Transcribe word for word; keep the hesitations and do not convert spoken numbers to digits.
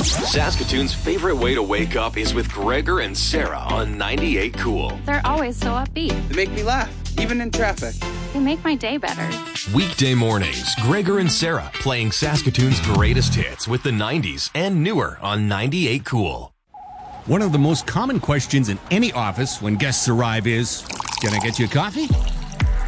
Saskatoon's favorite way to wake up is with Gregor and Sarah on ninety-eight Cool. They're always so upbeat. They make me laugh, even in traffic. They make my day better. Weekday mornings, Gregor and Sarah playing Saskatoon's greatest hits with the nineties and newer on ninety-eight Cool. One of the most common questions in any office when guests arrive is, "Can I get you a coffee?"